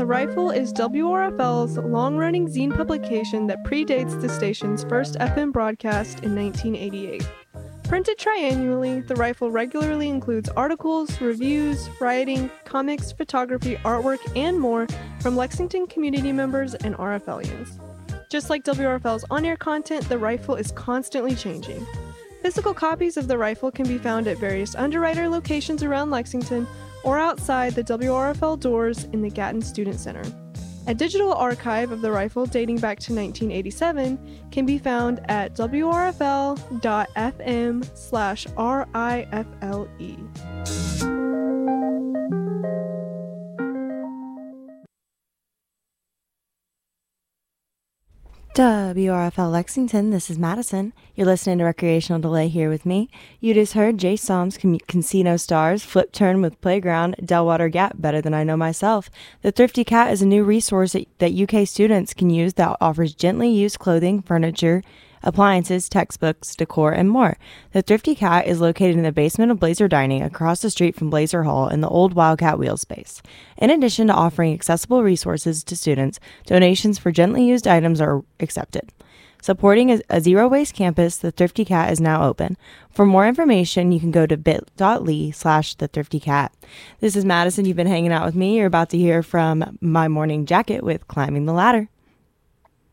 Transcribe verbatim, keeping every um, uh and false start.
The Rifle is W R F L's long-running zine publication that predates the station's first F M broadcast in nineteen eighty-eight. Printed triannually, The Rifle regularly includes articles, reviews, writing, comics, photography, artwork, and more from Lexington community members and RFLians. Just like W R F L's on-air content, The Rifle is constantly changing. Physical copies of The Rifle can be found at various underwriter locations around Lexington or outside the W R F L doors in the Gatton Student Center. A digital archive of The Rifle dating back to nineteen eighty-seven can be found at w r f l dot f m slash r i f l e. W R F L Lexington, this is Madison. You're listening to Recreational Delay here with me. You just heard Jay Som's Com- Casino Stars, Flip Turn with Playground, Delwater Gap, Better Than I Know Myself. The Thrifty Cat is a new resource that, that U K students can use that offers gently used clothing, furniture, appliances, textbooks, decor, and more. The Thrifty Cat is located in the basement of Blazer Dining across the street from Blazer Hall in the old Wildcat Wheel space. In addition to offering accessible resources to students, donations for gently used items are accepted. Supporting a, a zero-waste campus, the Thrifty Cat is now open. For more information, you can go to bit.ly slash the Thrifty Cat. This is Madison. You've been hanging out with me. You're about to hear from My Morning Jacket with Climbing the Ladder.